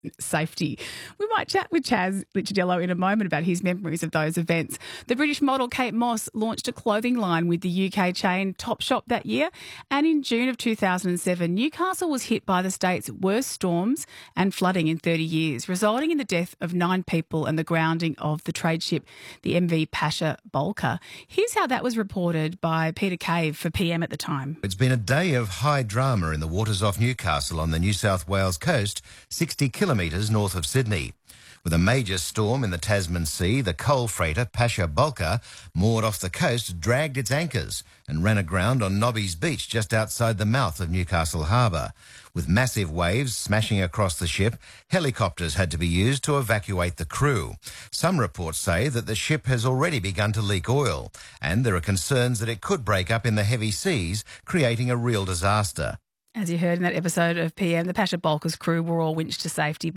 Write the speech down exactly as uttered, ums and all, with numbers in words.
safety. We might chat with Chaz Licciardello in a moment about his memories of those events. The British model Kate Moss launched a clothing line with the U K chain Topshop that year, and in June of two thousand seven, Newcastle was hit by the state's worst storms and flooding in thirty years, resulting in the death of nine people and the grounding of the trade ship, the M V Pasha Bulker. Here's how that was reported by Peter Cave for P M at the time. It's been a day of high drama in the waters off Newcastle on the New South Wales coast, sixty kilometres north of Sydney. With a major storm in the Tasman Sea, the coal freighter Pasha Bulker, moored off the coast, dragged its anchors and ran aground on Nobby's Beach just outside the mouth of Newcastle Harbour. With massive waves smashing across the ship, helicopters had to be used to evacuate the crew. Some reports say that the ship has already begun to leak oil, and there are concerns that it could break up in the heavy seas, creating a real disaster. As you heard in that episode of P M, the Pasha Bulker's crew were all winched to safety